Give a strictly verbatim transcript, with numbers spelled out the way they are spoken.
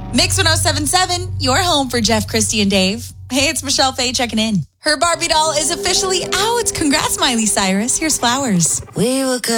Mix one oh seven point seven, your home for Jeff, Christy, and Dave. Hey, it's Michelle Faye checking in. Her Barbie doll is officially out. Congrats, Miley Cyrus. Here's flowers. We were good.